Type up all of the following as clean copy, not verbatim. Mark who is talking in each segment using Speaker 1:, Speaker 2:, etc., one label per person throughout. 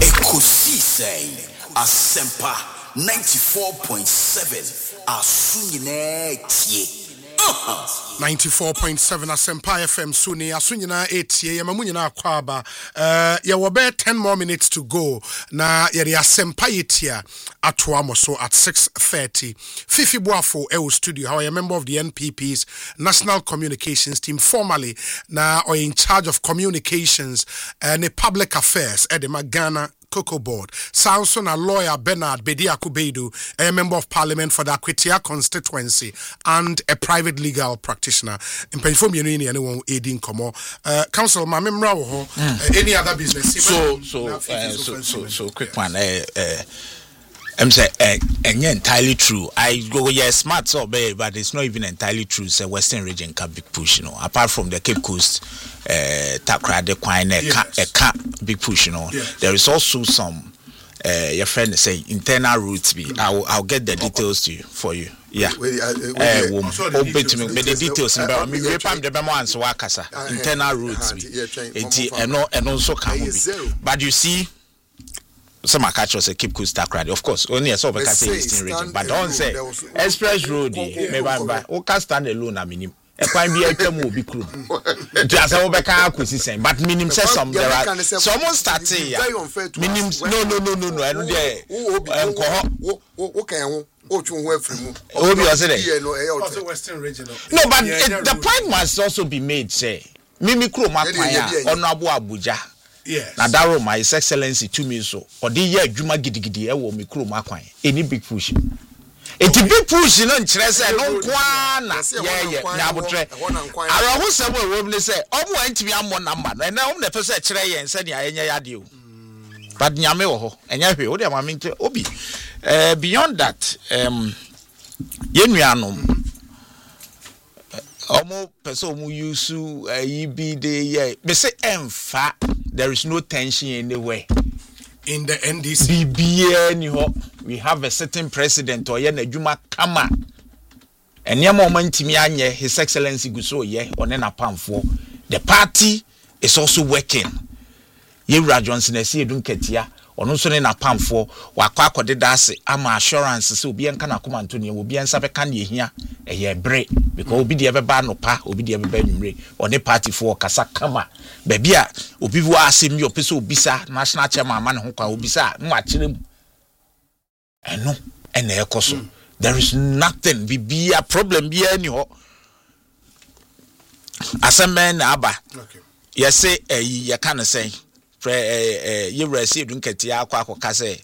Speaker 1: Ekosi say Asempa 94.7 Asunyine tie
Speaker 2: 94.7 Asempa FM Suni Asunyina 8 ye mamunyina akwaba ye wo be 10 more minutes to go na ye Asempa yetia atoamo so at 6:30 Fifi Boafo e studio how a member of the NPP's National Communications Team formerly na or in charge of communications and public affairs at the Ghana Cocoa Board. Samson, a lawyer, Bernard Bediakubedu, a member of parliament for the Akwetia constituency, and a private legal practitioner. In Penform Union, anyone aiding Komo. Council, my member, any other business?
Speaker 3: So, quick one. I'm saying, entirely true. I go, yes, smart, so bad, but it's not even entirely true. It's a Western region can big push, you know. Apart from the Cape Coast, Takra, the Quine, a big push, you know. Yes. There is also some, your friend say, internal routes. I'll get the details to you for you. Yeah. Open to me, the details. I mean, we pam the Bama so Wakasa, internal routes. And also come. But you see. Some catch us a Cape Coast Takra. Of course, only a sort of Eastern region. But don't say Express Road, maybe I can't stand alone. I mean, a quite be a will be crew. Just over Kakusi, but minimum says some there are someone starts saying minimum. No. I don't dare.
Speaker 2: Western region.
Speaker 3: No, but the point must also be made. Say, Mimi Crew Makaya, Honorable Abuja.
Speaker 2: Yes.
Speaker 3: Now that room, His Excellency to me so. Or the year Juma Gidi ewo mikro makwan. Any big push. Eti big push no nkyerese no kwana. Yeah. Nyabotre. Ara ho sebo we be say, omo antimi ammo number. Na na omo na pese kyere yen se ne ayenya yade o. But nyame wo ho. Enya hwe, wo de ma mente obi. Beyond that, yenuanom omo pese omo use yibi de ye. Me say emfa. There is no tension anywhere.
Speaker 2: In the NDC.
Speaker 3: We have a certain president or yen Juma Kama. And near moment anye His Excellency Guso ye on an apam. The party is also working. Yera Johnson don't ketia or no son in a pam for Wakako de Dasi ama assurance so be kana come Antonio will be an sabekan ye here a year break because obi the ever ban no pa obi the ever ben on the party for Kasakama. Babia obi wo asem yo pese obisa national chairman man ho kwa obisa no akire mu eno ena ekoso there is nothing be a problem be any ho asemben na aba okay yes say you can say you receive nketi akwa say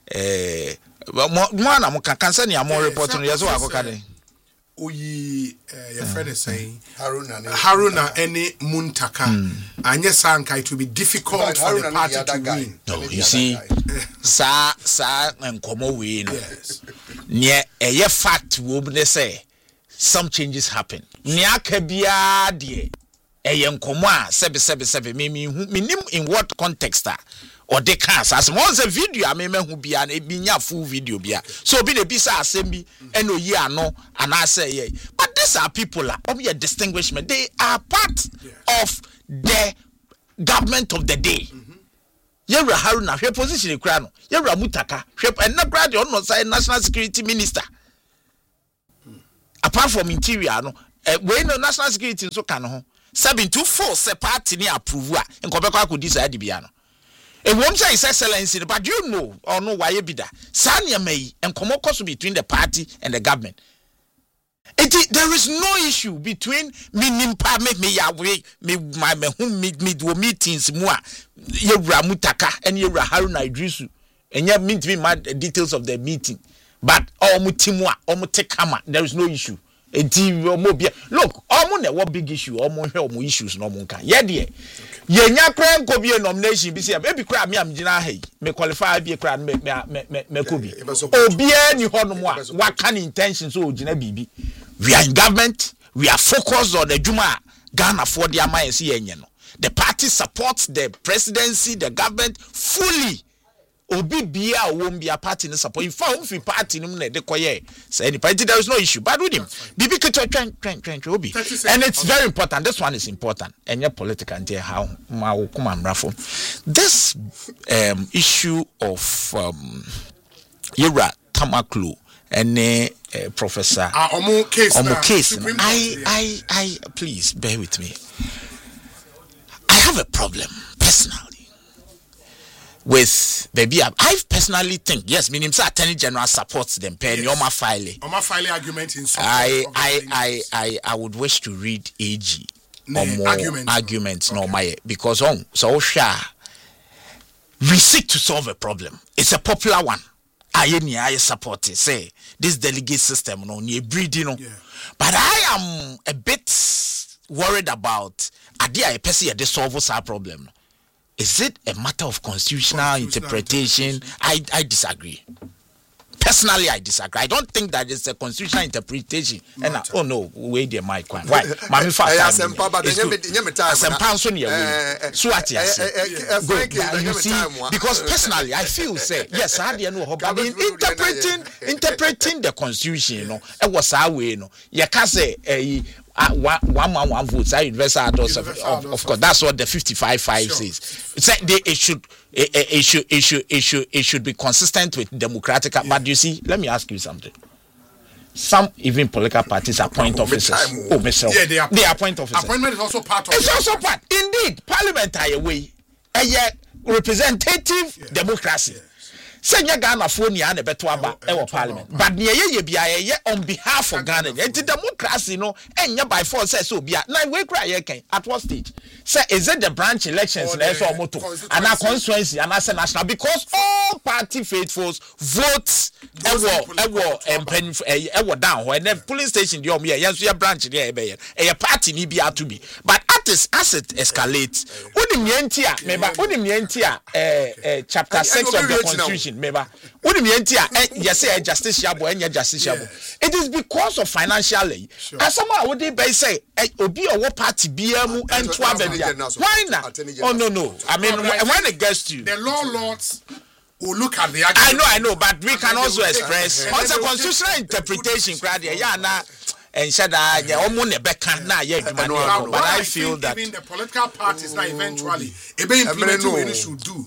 Speaker 3: mo na mo kan say na mo report no yes akwa dey
Speaker 2: Oyi your friend is saying Haruna any Muntaka and yes it will be difficult for the party to win.
Speaker 3: No, you see sa and komo win. Yes. Near a fact will say some changes happen. Nia kabia de a young coma 777 minim in what context or they can't as once a video I mean who be an ebinya full video bia so be the bisa assembly and no year no and I say yeah but these are people of your distinguishment they are part of the government of the day. Yera Haruna her position kra no Yera Mutaka and na grad on no say national security minister apart from interior no we no national security so kan ho 724 se party ni approve a nkobekwa akodi sa adibia no. A woman say His Excellency, but you know or no why you be that. Sanya may and come between the party and the government. There is no issue between me nimpa me yawe me my me do meetings mua Yera Mutaka and Yera Haruna Idrisu and you mean to me my details of the meeting. But mutimwa mutekama there is no issue. Look, what big issue, almost issues no monka. Yeah, dear. Yenya kran ko be nomination bi say baby kra me am gina hey me qualify be kra me ko bi obia ni ho no mo a waka ni intention so gina bibi we are in government we are focused on the Juma Ghana for the amayense yenye no the party supports the presidency the government fully obi bia won bia party no support in fact if party no na de koye say any party there is no issue but with him bibi keto twen obi and it's very important. This one is important and your political and how ma wo kuma mrafo this issue of Yura Tamaklu and Professor
Speaker 2: Omo case
Speaker 3: I please bear with me. I have a problem personally with baby. I personally think yes, meaning say Attorney General supports them. Penny Oma File
Speaker 2: argument in
Speaker 3: I would wish to read AG or more arguments no my because so we seek to solve a problem. It's a popular one. I support it. Say this delegate system no near breeding no. But I am a bit worried about idea I perceive the solve our problem. Is it a matter of constitutional interpretation? I disagree. Personally, I disagree. I don't think that it's a constitutional interpretation. And oh no, wait there, Mike. Why? Mami fast. You see, because personally, I feel say yes, I didn't know. But interpreting the constitution, you know, it was our way, you know. You can't say one vote. I universal of course. That's what the 55-5 says. It's like it should be consistent with democratic. But you see, let me ask you something. Some even political parties appoint officers.
Speaker 2: Yeah,
Speaker 3: they appoint officers.
Speaker 2: Appointment is also part of.
Speaker 3: It's also part. Indeed, parliamentary way, a representative democracy. Senya Ghana phone ya na beto aba e parliament but ne ye bia ye on behalf of Ghana the democracy no enya by force say so bia na we kra ye kan at what stage say is it the branch elections na so moto and a constituency and a national because all party faithfuls vote ewo down when the polling station the your branch there e party ni bia to be but as it escalates unim yentia chapter 6 of the constitution member yes justiciable and justiciable it is because of financially as someone would they say obi or what party biamu and why not no I mean when it gets to
Speaker 2: the lords will look at the argument.
Speaker 3: I know but we can also express once a constitutional interpretation and said but I feel that
Speaker 2: even the political parties now eventually should do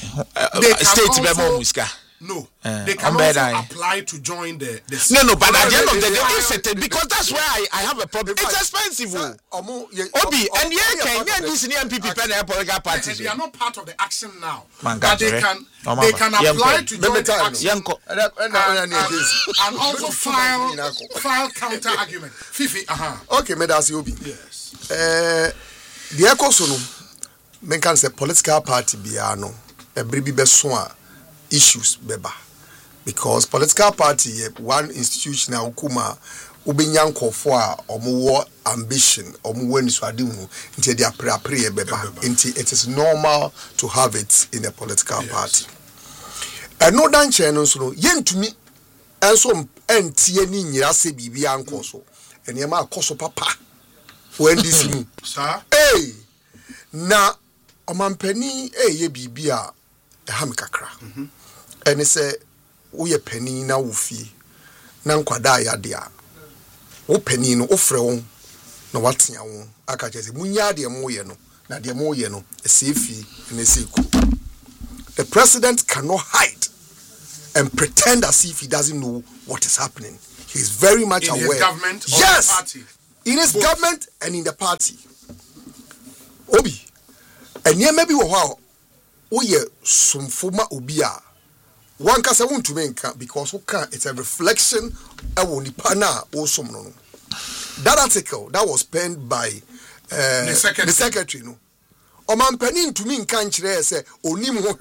Speaker 3: state
Speaker 2: no, they can also apply to join the
Speaker 3: No, but at the end of the day, it's it because that's where I have a problem. It's expensive. Obi, and this MPP political parties.
Speaker 2: They are not part of the action now. But they can apply to join the action and also file counter argument. Fifi,
Speaker 4: okay, Medasi Obi.
Speaker 2: Yes.
Speaker 4: The echo sono, men can say political party biano, a bribi beswa. Issues beba because political party one institutional kuma ubinyanko for omo ambition omo ni so ademu nti dia pre beba nti it is normal to have it in a political party eno dan che no so yentumi enso entie ni nyira se bibia anko so ene ma akoso papa when this mu
Speaker 2: sir
Speaker 4: na omampani ye bibia ham kakra ene se wo ye pani na wo fie na nkwada ya de a wo pani no ofre wo na watea wo aka chese munya de mo ye no na de mo ye no esefi na eseku. The president cannot hide and pretend as if he doesn't know what is happening. He is very much aware.
Speaker 2: In his government or
Speaker 4: yes,
Speaker 2: the party?
Speaker 4: In his government and in the party. Obi and ye maybe wo Oye sumfuma ubia one kasa won't make because it's a reflection of Nipana or Somno. That article that was penned by the secretary. No, Oman Penin to me can't say Onimo.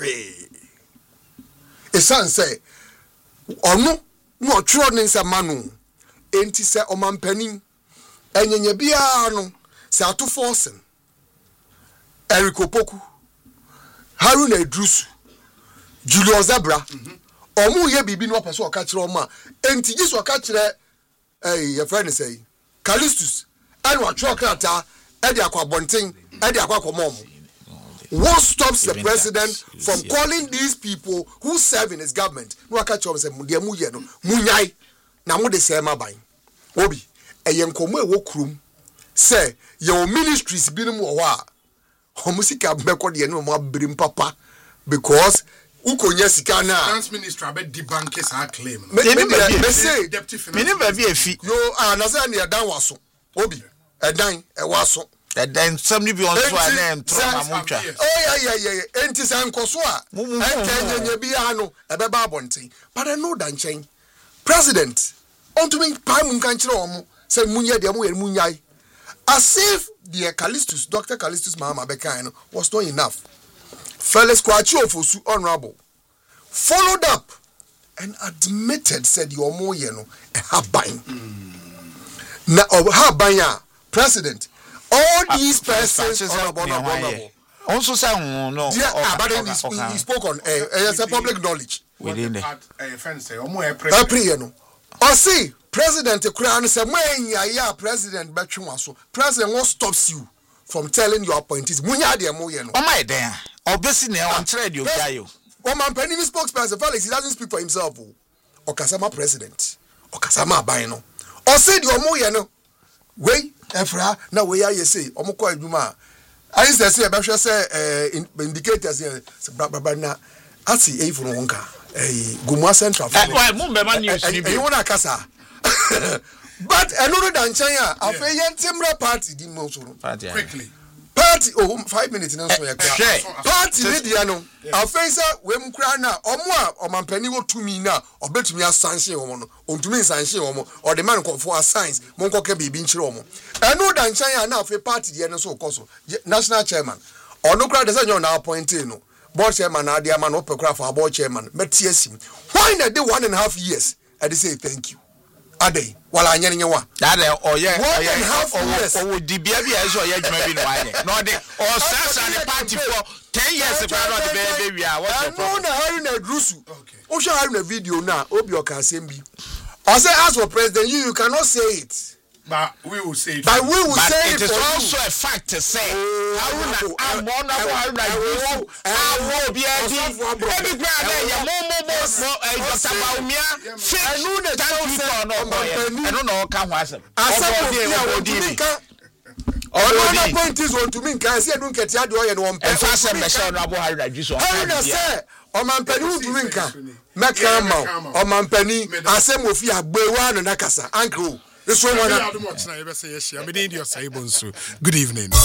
Speaker 4: A son say, or no trodden sa manu. Ain't he say Oman Penin and Yabiano say to forcing Eric Opoku. Haruna Idrusu, Julius Zebra, omu ye bibi no person ka kire oma enti Jesu ka kire your friend say Callistus and what chocolate e de akwa bonten e de akwa komom what stops the
Speaker 3: Even
Speaker 4: president
Speaker 3: that,
Speaker 4: from calling these people who serve in his government? No, I catch you say, "Mudia muye no munyai na mu de say maban." Obi, eyen komo e wo krum say your ministries bi no mo wa. Homusika mbeko de no mo abrim papa because ukonya sika na
Speaker 2: finance minister abet debunk his claim.
Speaker 4: me say
Speaker 2: Deputy finance.
Speaker 3: Mini baby efi.
Speaker 4: yo na say na dan waso. Obi, edan e waso.
Speaker 3: Then somebody be on so and trauma mucha.
Speaker 4: Oh yeah. Enti say nkoso a. Enkenye bi ano ebeba abonten. But I know that nchen. President, ontumi pa mu kan kire omo say munye de mo yer munyai. As if the Callistus, Dr. Callistus Mahama Bekan was not enough. Felix Kwachi Ofosu, honorable, followed up and admitted, said, "You're more, a habine." Now, habine, president, all these persons, honorable.
Speaker 3: Also, some no.
Speaker 4: He spoke on as a public knowledge.
Speaker 3: Within the
Speaker 2: fence, or more president.
Speaker 4: Or see, President Ukraine said, "When ya President Bechumaso, President, what stops you from telling your appointees? Munya de moyeno."
Speaker 3: Oh my dear, obviously, I'm trade you guy.
Speaker 4: One man penny spokesperson Felix, he doesn't speak for himself. Okasama President, Okasama Baino. Or said your moyeno. Wey, Efra, now we are you say, Omoko Juma. I used to say about say indicators here, Brabana, Atsi A from Wonka, Gumwa Central.
Speaker 3: Why, Mumba news,
Speaker 4: you want to casa. But another than China, a Timra party, the most
Speaker 2: Quickly.
Speaker 4: party, 5 minutes in party, Lidiano, our face, when Crana, or more, or Mampenigo to me now, or bet me a sanction or to me sanction or the man called for a science, Monco can be Binchiromo. Another than China now for party, the so Coso, national chairman, or no crowd as I know now pointing. Board chairman, Adia man, opera for board chairman, but yes, why not do 1.5 years? I say thank you. Ade, while I know one.
Speaker 3: That or yeah,
Speaker 4: 1.5 years.
Speaker 3: Or would the baby as well, yeah, maybe no, they or Sasa the party for 10 years about the baby. I
Speaker 4: know the Haruna Drusu. Okay. Osha Haruna video now, Obio can send me. I say, as for president, you cannot say it.
Speaker 2: But we will say it.
Speaker 4: But we will say
Speaker 3: it is also a fact to say. Haruna, I'm one of Haruna Drusu. I will be every brother, your mom, I know that I don't know, can was it.
Speaker 4: Another point is on to me, can I say, don't get your and one
Speaker 3: person, Haruna Drusu.
Speaker 4: Haruna say, or man penny to Minka, Macama, or man penny, I say, Mofia, Bewan and Nakasa, Uncle. This one,
Speaker 2: Good evening.